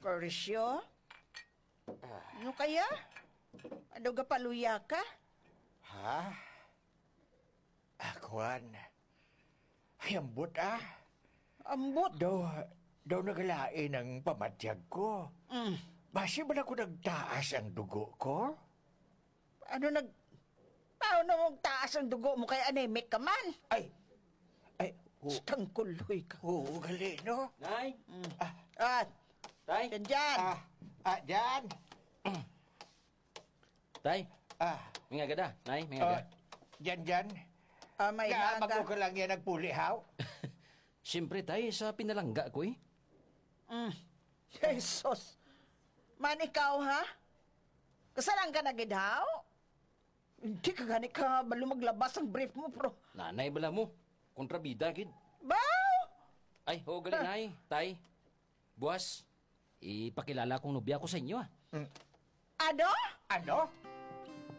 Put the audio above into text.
Mauricio? Ano kaya? Ano ga paluya ka? Ha? Akuan. Ay, ambot Ambot. Daw nagalain ang pamatyag ko. Basi ba na ako nagtaas ang dugo ko? Paano mong taas ang dugo mo kay anemic ka man? Ay, Tangkuloy ka. oo, gali, no? Nay! Tay, Tay! dyan. Dyan. Tay! Ah, May nga gada. Nay, may nga gada. dyan. May Kaamag naga. ko lang yan nagpulihaw. Siyempre, tay, sa pinalangga ko eh. Jesus. Man ikaw, ha? Kasalan ka na gidhaw? Hindi ka gani ka balo maglabas ang brief mo, bro. Nanay bala mo. Kontrabida, kid. Baw! Ay, ho, galing, nay. Tay. Buwas. Ipakilala kong nobya ko sa inyo, ah. Ano? Ano?